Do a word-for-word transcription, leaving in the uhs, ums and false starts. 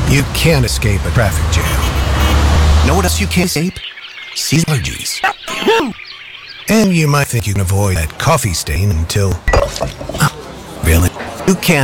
You can't escape a traffic jam. Know what else you can't escape? Seasonal allergies. And you might think you can avoid that coffee stain until... Really? You can't